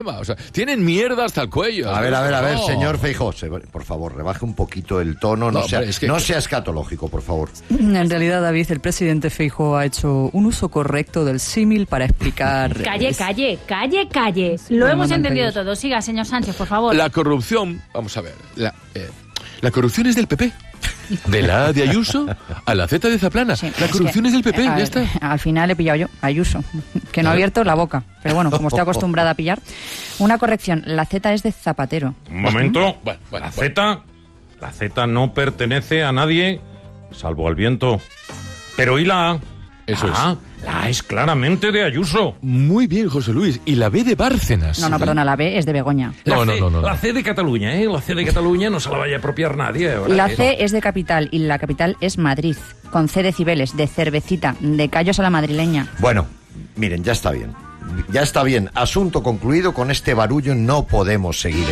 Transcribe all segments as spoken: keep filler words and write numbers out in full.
O sea, tienen mierda hasta el cuello. A ver, a ver, a ver, no. señor Feijóo, por favor, rebaje un poquito el tono, no, No, sea, hombre, es que- no sea escatológico, por favor. En realidad, David, el presidente Feijóo ha hecho un uso correcto del símil para explicar... Calle, es- calle, calle, calle. Lo Bueno, hemos no entendido entiendo. todo. Siga, señor Sánchez, por favor. La corrupción, vamos a ver, la, eh, la corrupción es del P P. De la A de Ayuso a la Z de Zaplana. Sí, la corrupción que, es del P P, eh, ya al, está. Al final he pillado yo, Ayuso, que no ha abierto la boca. Pero bueno, como estoy acostumbrada a pillar. Una corrección, la Z es de Zapatero. Un momento. Bueno, bueno, la bueno. Z, la Z no pertenece a nadie, salvo al viento. Pero ¿y la A? Eso ah, la A es claramente de Ayuso. Muy bien, José Luis. Y la B de Bárcenas. No, no, perdona, la B es de Begoña. La No, no, C- no, no, no. La C de Cataluña, ¿eh? La C de Cataluña no se la vaya a apropiar nadie. ¿verdad? La ¿Eh? C es de capital y la capital es Madrid, con C de Cibeles, de cervecita, de callos a la madrileña. Bueno, miren, ya está bien. Ya está bien. Asunto concluido. Con este barullo no podemos seguir.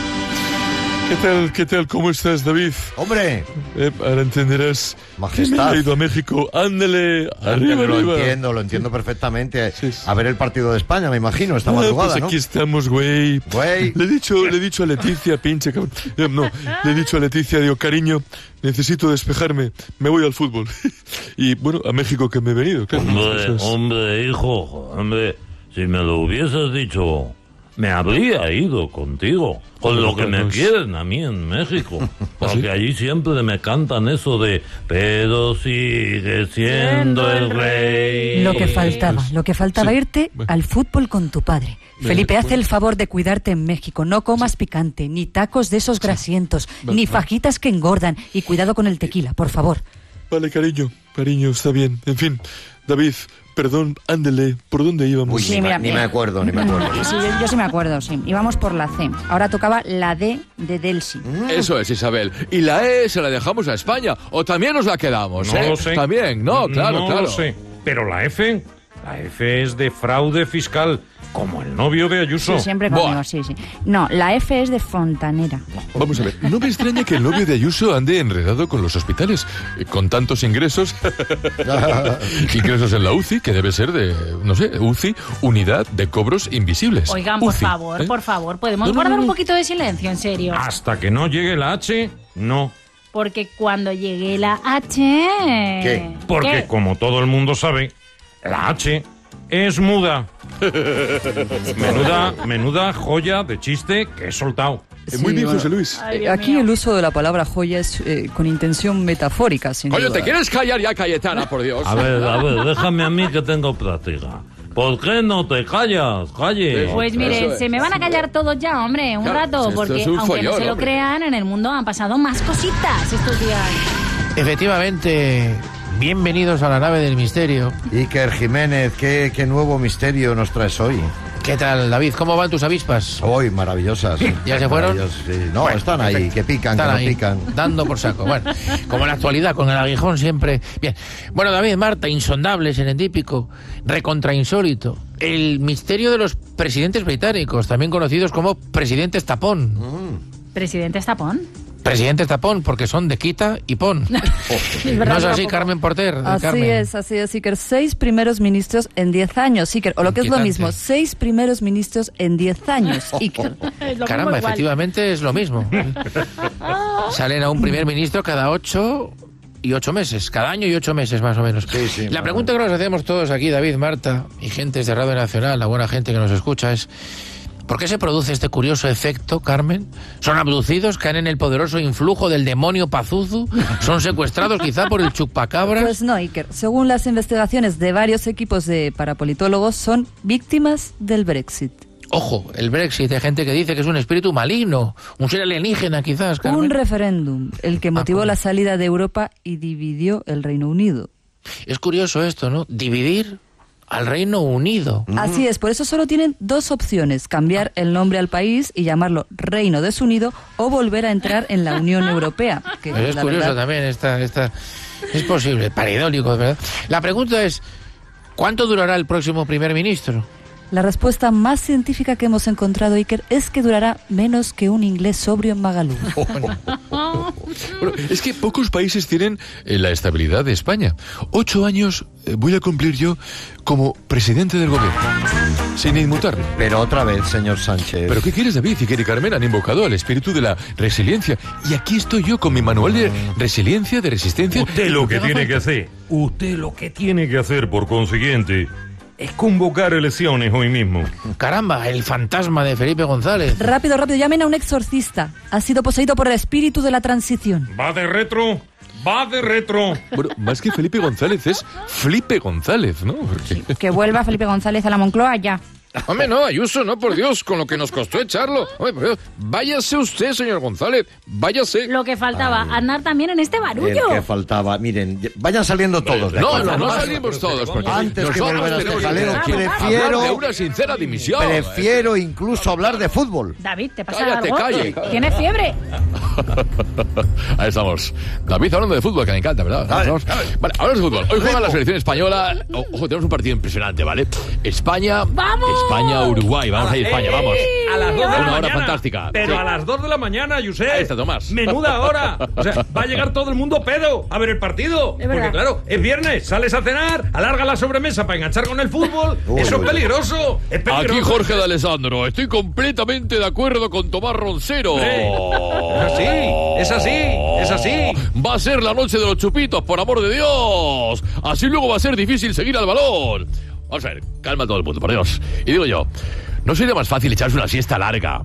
¿Qué tal, qué tal? ¿Cómo estás, David? ¡Hombre! Eh, ahora entenderás Majestad. que me he ido a México. Ándale, arriba, lo arriba. entiendo, lo entiendo perfectamente. Sí, sí. A ver el partido de España, me imagino, esta Ah, madrugada, pues ¿no? aquí estamos, güey. Güey. Le he dicho, le he dicho a Leticia, pinche cabrón. Eh, No, le he dicho a Leticia, digo, cariño, necesito despejarme, me voy al fútbol. Y bueno, a México que me he venido, claro. Hombre, Eso es- hombre, hijo, hombre, si me lo hubieses dicho, me habría ido contigo. Con lo que me Carlos. quieren a mí en México. Porque allí siempre me cantan eso de, pero sigue siendo el rey. Lo que faltaba, lo que faltaba Sí. irte Bueno. al fútbol con tu padre. Venga, Felipe, haz bueno. el favor de cuidarte en México. No comas picante, ni tacos de esos grasientos, Vale, ni vale. fajitas que engordan. Y cuidado con el tequila, por favor. Vale, cariño, cariño, está bien. En fin, David, perdón, ándele, ¿por dónde íbamos? Uy, Sí, ni, mira, me, ni mira. me acuerdo, ni me acuerdo. Sí, yo, yo sí me acuerdo, sí. Íbamos por la C. Ahora tocaba la D de Delsi. Eso es, Isabel. Y la E se la dejamos a España, o también nos la quedamos, No ¿eh? lo sé. También, no, claro, no claro. lo sé. Pero la F, la F es de fraude fiscal, como el novio de Ayuso. Sí, siempre conmigo, Buah. sí, sí. No, la F es de Fontanera. Vamos a ver, no me extraña que el novio de Ayuso ande enredado con los hospitales, eh, con tantos ingresos. Ingresos en la U C I, que debe ser de, no sé, U C I, Unidad de Cobros Invisibles. Oigan, por U C I, favor, ¿eh? por favor, ¿podemos No, no, guardar no, un no. poquito de silencio, en serio? Hasta que no llegue la H, no. Porque cuando llegue la H... ¿Qué? Porque, ¿Qué? como todo el mundo sabe, la H es muda. menuda, menuda joya de chiste que he soltado. Eh, Muy Sí, bien, bueno, José Luis. Ay, eh, Dios Aquí mío. el uso de la palabra joya es eh, con intención metafórica, sin Coño, duda. ¿te quieres callar ya, Cayetana, por Dios? A ver, a ver, déjame a mí que tengo práctica. ¿Por qué no te callas? Calle. Pues Eso mire, es. se me van a callar todos ya, hombre, un Claro, rato, esto porque es un aunque no follón, se lo hombre. crean, en el mundo han pasado más cositas estos días. Efectivamente, bienvenidos a la nave del misterio. Iker Jiménez, ¿qué, qué nuevo misterio nos traes hoy? ¿Qué tal, David? ¿Cómo van tus avispas? Hoy, maravillosas. ¿Ya se fueron? Maravillosas, sí. No, Bueno, están ahí, perfecto. que pican, Están que ahí, no pican. dando por saco. Bueno, como en la actualidad, con el aguijón siempre. Bien. Bueno, David, Marta, insondable, serendípico, recontrainsólito. El misterio de los presidentes británicos, también conocidos como presidentes tapón. ¿Presidente Estapón? Presidentes tapón, porque son de quita y pon. Es verdad, ¿No es así, tampoco. Carmen Porter? Así Carmen. es, así es, Iker. Seis primeros ministros en diez años, Iker. O lo que es lo Inquietante. mismo, seis primeros ministros en diez años, Iker. Es lo Caramba, mismo igual. efectivamente es lo mismo. Salen a un primer ministro cada ocho y ocho meses, cada año y ocho meses más o menos. Sí, sí, la más pregunta que nos hacemos todos aquí, David, Marta y gentes de Radio Nacional, la buena gente que nos escucha, es ¿por qué se produce este curioso efecto, Carmen? ¿Son abducidos? ¿Caen en el poderoso influjo del demonio Pazuzu? ¿Son secuestrados quizá por el chupacabras? Pues no, Iker. Según las investigaciones de varios equipos de parapolitólogos, son víctimas del Brexit. Ojo, el Brexit, hay gente que dice que es un espíritu maligno, un ser alienígena quizás, Carmen. Un referéndum, el que motivó pues. la salida de Europa y dividió el Reino Unido. Es curioso esto, ¿no? Dividir al Reino Unido. Así es, por eso solo tienen dos opciones, cambiar el nombre al país y llamarlo Reino Desunido o volver a entrar en la Unión Europea. Que, Pero es la curioso verdad, también, esta, esta, es posible, paridólico, ¿verdad? La pregunta es, ¿cuánto durará el próximo primer ministro? La respuesta más científica que hemos encontrado, Iker, es que durará menos que un inglés sobrio en Magalú. Bueno, es que pocos países tienen eh, la estabilidad de España. Ocho años eh, voy a cumplir yo como presidente del gobierno, sin inmutarme. Pero otra vez, señor Sánchez. ¿Pero qué quieres, David? Iker y Carmen han invocado al espíritu de la resiliencia. Y aquí estoy yo con mi manual de resiliencia, de resistencia. Usted lo que tiene que hacer, usted lo que tiene que hacer, por consiguiente, es convocar elecciones hoy mismo. Caramba, el fantasma de Felipe González. Rápido, rápido, llamen a un exorcista. Ha sido poseído por el espíritu de la transición. Va de retro, va de retro. Bueno, más que Felipe González es Flipe González, ¿no? Porque... Que vuelva Felipe González a la Moncloa ya. Hombre, no, Ayuso, no, por Dios, con lo que nos costó echarlo. Hombre, por Dios, váyase usted, señor González, váyase. Lo que faltaba, andar también en este El barullo. que faltaba. Miren, vayan saliendo todos. de No, aquí. no, no salimos todos, porque Antes que nosotros volver a este tenemos jaleo, que prefiero- hablar de una sincera dimisión. Prefiero incluso hablar de fútbol. David, ¿te pasa Cállate, algo? calle. ¿Tienes fiebre? Ahí estamos. David hablando de fútbol, que me encanta, ¿verdad? Dale, Vamos. dale. Vale, hablamos de fútbol. Hoy juega la selección española. O- Ojo, tenemos un partido impresionante, ¿vale? España, ¡Vamos! España-Uruguay. Vamos a ir, España, vamos. A las dos de la Una mañana. hora fantástica. Pero Sí. a las dos de la mañana, Josep. Ahí está, Tomás. Menuda hora. O sea, va a llegar todo el mundo pedo a ver el partido. Es verdad. Porque claro, es viernes, sales a cenar, alarga la sobremesa para enganchar con el fútbol. Uy, Eso uy, es peligroso. Es peligroso. Aquí Jorge de Alessandro. Estoy completamente de acuerdo con Tomás Roncero. Hombre, es así, es así, es así. Va a ser la noche de los chupitos, por amor de Dios. Así luego va a ser difícil seguir al balón. Vamos a ver, calma todo el mundo, por Dios. Y digo yo, ¿no sería más fácil echarse una siesta larga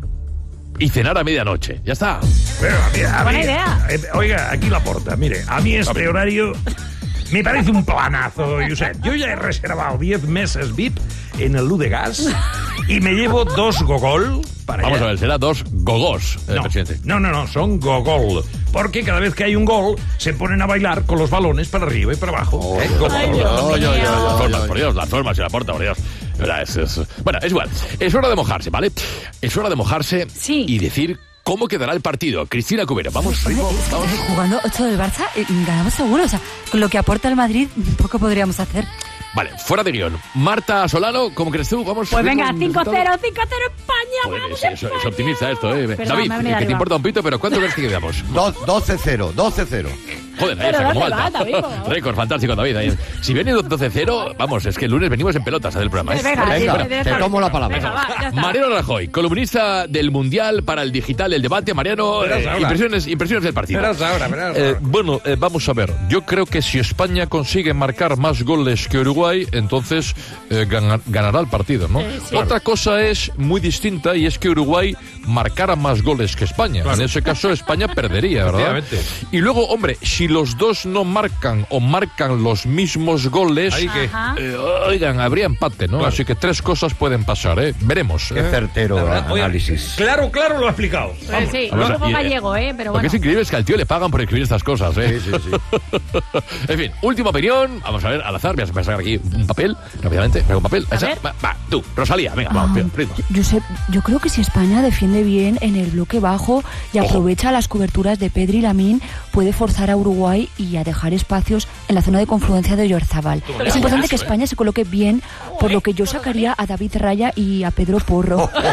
y cenar a medianoche? Ya está. Pero a mí- a Buena mí- idea. eh, oiga, aquí la porta, mire, a mí este horario me parece un planazo, Josep. Yo ya he reservado diez meses V I P en el Luz de Gas y me llevo dos gogol para Vamos allá. a ver, será dos gogos, eh, No, presidente. no, no, no, son gogol. Porque cada vez que hay un gol, se ponen a bailar con los balones para arriba y para abajo. ¿Eh? Gogol. Ay, Dios Ay, ay, mío. ay, Las ay, formas, ay. por Dios, las formas y la porta, por Dios. Verdad, es- es- Bueno, es igual. Es hora de mojarse, ¿vale? Es hora de mojarse Sí. y decir cómo quedará el partido. Cristina Cubero, vamos, ritmo, vamos. Jugando ocho del Barça, eh, ganamos seguro. O sea, con lo que aporta el Madrid, poco podríamos hacer. Vale, fuera de guión. Marta Solano, ¿cómo crees tú? Vamos. Pues venga, ritmo, cinco resultado. cero, cinco cero España, Joder, vamos sí, eso, España. eso optimiza esto, ¿eh? Perdón, David, me he que venido te arriba. importa un pito, pero ¿cuánto crees que quedamos? Do- doce cero, doce cero. Joder, ahí Pero está, como ¿dónde alta. va, David, por favor? Récord fantástico, David. Ahí. Si viene doce cero, vamos, es que el lunes venimos en pelotas a hacer el programa. ¿eh? Venga, Venga, sí, te sí, sí, tomo la sí. palabra. Venga, va, ya está. Mariano Rajoy, columnista del Mundial para el Digital, el debate. Mariano, Verás eh, ahora. impresiones, impresiones del partido. Verás ahora, verás Eh, ahora. bueno, eh, vamos a ver. Yo creo que si España consigue marcar más goles que Uruguay, entonces eh, gana- ganará el partido, ¿no? Otra cosa es muy distinta y es que Uruguay marcara más goles que España. En ese caso, España perdería, ¿verdad? Efectivamente. Y luego, hombre, si los dos no marcan o marcan los mismos goles, Ahí que... Ajá. eh, oigan, habría empate, ¿no? Claro. Así que tres cosas pueden pasar, ¿eh? Veremos. Qué ¿eh? certero Oye, análisis. Claro, claro, lo ha explicado. Pues sí, Vamos a- un poco y, eh, gallego, ¿eh? Pero Lo bueno. que es increíble es que al tío le pagan por escribir estas cosas, ¿eh? Sí, sí, sí. En fin, última opinión. Vamos a ver, al azar. Voy a sacar aquí un papel, rápidamente. Traigo un papel. A Esa, ver. va, va, tú, Rosalía, venga, vamos, Ah, bien, ritmo. yo sé, yo creo que si España defiende bien en el bloque bajo y aprovecha las coberturas de Pedri y Lamine, puede forzar a Uruguay y a dejar espacios en la zona de confluencia de Oyarzabal. Es importante que España se coloque bien, por lo que yo sacaría a David Raya y a Pedro Porro. Para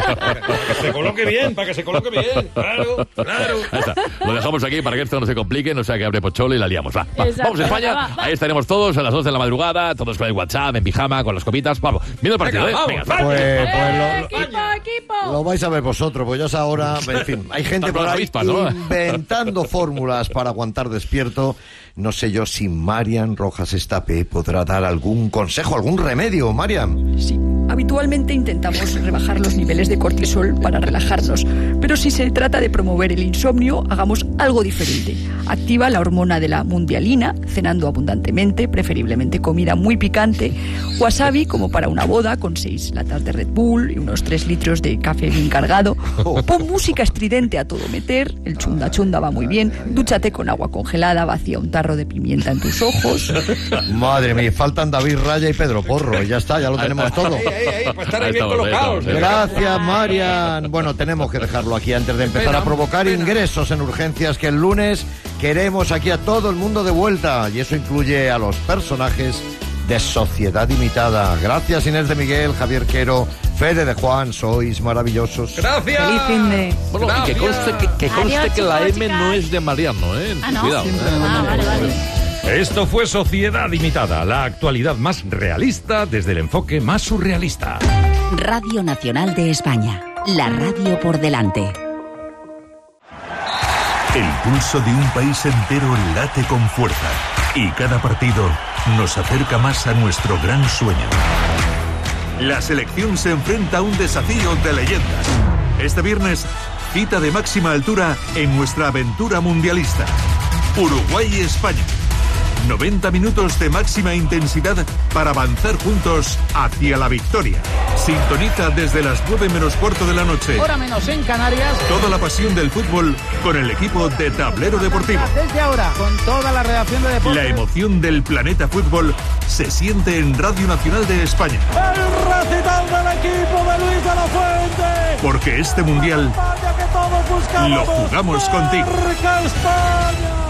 que se coloque bien, para que se coloque bien. Claro, claro. Ahí está. Lo dejamos aquí para que esto no se complique, no sea que abre pocholo y la liamos. Va, va. Exacto. Vamos a España. Va, va. Ahí estaremos todos a las dos de la madrugada, todos con el WhatsApp, en pijama, con las copitas. Vamos, viendo el partido, Venga, ¿eh? vamos, Venga, vamos. Pues, pues ¡Eh, lo, equipo, equipo! lo vais a ver vosotros, pues ya es ahora, en fin, hay gente Están por las ahí avispas, ¿no? inventando fórmulas para aguantar despierto. No sé yo si Marian Rojas Estape podrá dar algún consejo, algún remedio, Marian. Sí, habitualmente intentamos rebajar los niveles de cortisol para relajarnos, pero si se trata de promover el insomnio, hagamos algo diferente. Activa la hormona de la mundialina, cenando abundantemente, preferiblemente comida muy picante, wasabi como para una boda con seis latas de Red Bull y unos tres litros de café bien cargado. Pon música estridente a todo meter, el chunda chunda va muy bien, dúchate con agua congelada, vacía un tarro de pimienta en tus ojos. Madre mía, faltan David Raya y Pedro Porro, y ya está, ya lo tenemos todo. Ahí, ahí, ahí, para estar ahí Ahí bien estamos, ahí colocados. estamos, Gracias, Marian. Bueno, tenemos que dejarlo aquí antes de empezar a provocar ingresos en urgencias, que el lunes queremos aquí a todo el mundo de vuelta, y eso incluye a los personajes de Sociedad Imitada. Gracias Inés de Miguel, Javier Quero, Fede de Juan, sois maravillosos. Gracias. Feliz fin de... Bueno, y que conste que, que, conste Adiós, que la chicos, M chicas. no es de Mariano, ¿eh? Ah, ¿no? Cuidado. Siempre ¿eh? Ah, vale, vale. Esto fue Sociedad Imitada, la actualidad más realista desde el enfoque más surrealista. Radio Nacional de España, la radio por delante. El pulso de un país entero late con fuerza y cada partido nos acerca más a nuestro gran sueño. La selección se enfrenta a un desafío de leyendas. Este viernes, cita de máxima altura en nuestra aventura mundialista. Uruguay y España. noventa minutos de máxima intensidad para avanzar juntos hacia la victoria. Sintoniza desde las nueve menos cuarto de la noche. Hora menos en Canarias. Toda la pasión del fútbol con el equipo de Tablero Deportivo. Desde ahora, con toda la redacción de deportes. La emoción del planeta fútbol se siente en Radio Nacional de España. El recital del equipo de Luis de la Fuente. Porque este mundial España que todos buscamos. lo jugamos contigo. Marca España.